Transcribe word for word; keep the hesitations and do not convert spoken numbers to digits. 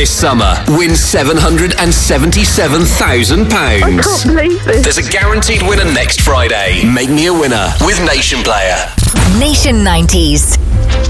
This summer, win seven hundred seventy-seven thousand pounds. I can't believe this. There's a guaranteed winner next Friday. Make me a winner with Nation Player. Nation nineties.